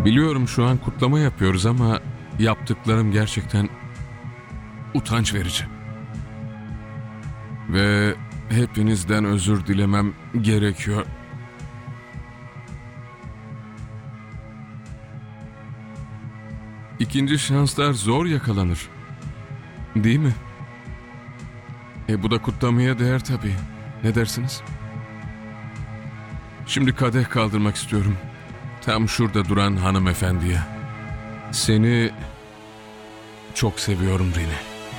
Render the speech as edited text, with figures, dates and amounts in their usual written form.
Biliyorum şu an kutlama yapıyoruz ama yaptıklarım gerçekten utanç verici. Ve hepinizden özür dilemem gerekiyor. İkinci şanslar zor yakalanır. Değil mi? Bu da kutlamaya değer tabii. Ne dersiniz? Şimdi kadeh kaldırmak istiyorum. Tam şurada duran hanımefendiye. Seni çok seviyorum Rini.